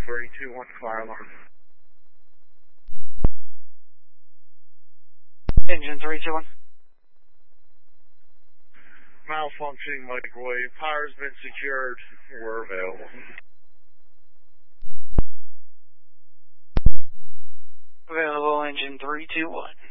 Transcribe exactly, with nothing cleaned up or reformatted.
three two one, fire alarm. Engine three two one. Malfunctioning microwave. Power's been secured. We're available. Available, engine three two one.